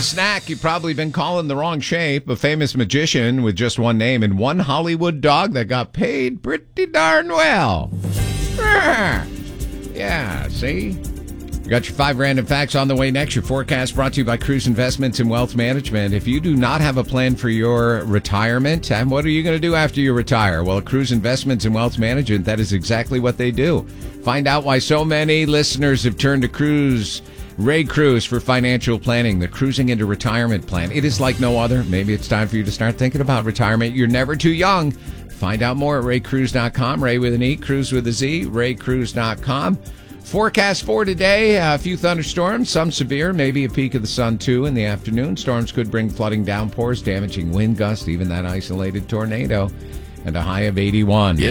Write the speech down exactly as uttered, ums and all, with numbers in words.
Snack, you've probably been calling the wrong shape. A famous magician with just one name and one Hollywood dog that got paid pretty darn well. Yeah, see? You got your five random facts on the way next. Your forecast brought to you by Cruise Investments and Wealth Management. If you do not have a plan for your retirement, and what are you going to do after you retire? Well, Cruise Investments and Wealth Management, that is exactly what they do. Find out why so many listeners have turned to Cruise, Ray Cruz, for financial planning, the cruising into retirement plan. It is like no other. Maybe it's time for you to start thinking about retirement. You're never too young. Find out more at ray cruz dot com. Ray with an E, Cruz with a Z, ray cruz dot com. Forecast for today, a few thunderstorms, some severe, maybe a peek of the sun, too, in the afternoon. Storms could bring flooding downpours, damaging wind gusts, even that isolated tornado, and a high of eighty-one. It's